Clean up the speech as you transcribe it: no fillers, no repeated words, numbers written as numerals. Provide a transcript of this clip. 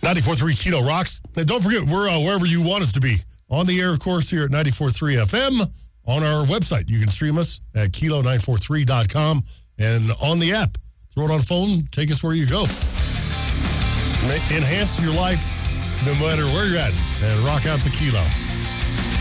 94.3 Kilo rocks. And don't forget, we're wherever you want us to be. On the air, of course, here at 94.3 FM. On our website, you can stream us at kilo943.com. And on the app, throw it on phone, take us where you go. Enhance your life no matter where you're at. And rock out to Kilo.